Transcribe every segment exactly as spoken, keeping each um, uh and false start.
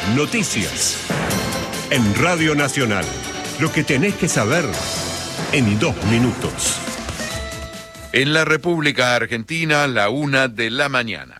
Noticias. En Radio Nacional. Lo que tenés que saber en dos minutos. En la República Argentina, la una de la mañana.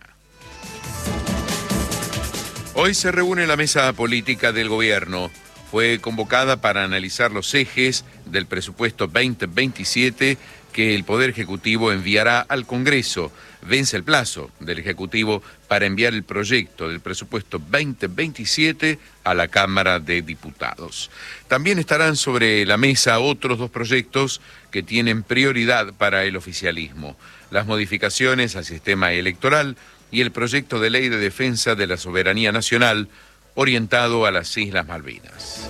Hoy se reúne la mesa política del gobierno. Fue convocada para analizar los ejes del presupuesto veinte veintisiete que el Poder Ejecutivo enviará al Congreso. Vence el plazo del Ejecutivo para enviar el proyecto del presupuesto veinte veintisiete a la Cámara de Diputados. También estarán sobre la mesa otros dos proyectos que tienen prioridad para el oficialismo: las modificaciones al sistema electoral y el proyecto de ley de defensa de la soberanía nacional orientado a las Islas Malvinas.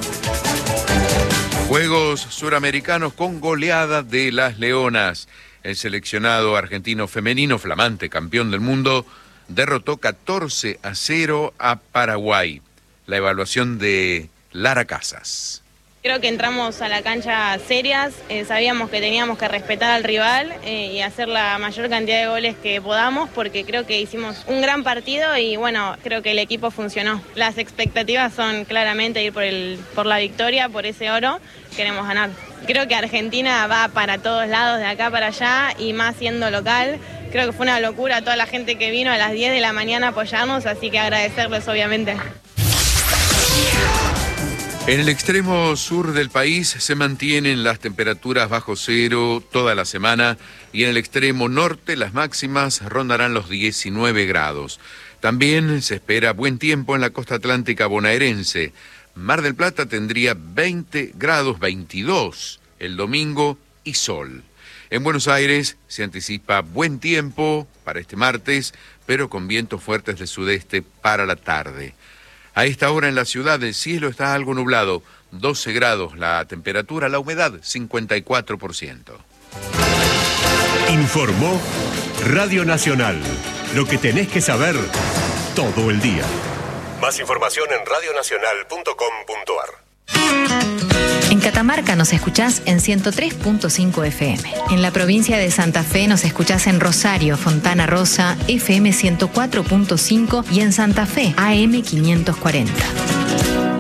Juegos Suramericanos con goleada de las Leonas. El seleccionado argentino femenino, flamante campeón del mundo, derrotó catorce a cero a Paraguay. La evaluación de Lara Casas. Creo que entramos a la cancha serias, eh, sabíamos que teníamos que respetar al rival eh, y hacer la mayor cantidad de goles que podamos, porque creo que hicimos un gran partido y bueno, creo que el equipo funcionó. Las expectativas son claramente ir por, el, por la victoria, por ese oro, queremos ganar. Creo que Argentina va para todos lados, de acá para allá, y más siendo local. Creo que fue una locura toda la gente que vino a las diez de la mañana a apoyarnos, así que agradecerles obviamente. En el extremo sur del país se mantienen las temperaturas bajo cero toda la semana y en el extremo norte las máximas rondarán los diecinueve grados. También se espera buen tiempo en la costa atlántica bonaerense. Mar del Plata tendría veinte grados, veintidós el domingo y sol. En Buenos Aires se anticipa buen tiempo para este martes, pero con vientos fuertes del sudeste para la tarde. A esta hora en la ciudad el cielo está algo nublado, doce grados la temperatura, la humedad cincuenta y cuatro por ciento. Informó Radio Nacional. Lo que tenés que saber todo el día. Más información en radio nacional punto com punto a r. En Catamarca nos escuchás en ciento tres punto cinco F M. En la provincia de Santa Fe nos escuchás en Rosario, Fontana Rosa, F M ciento cuatro punto cinco y en Santa Fe, A M quinientos cuarenta.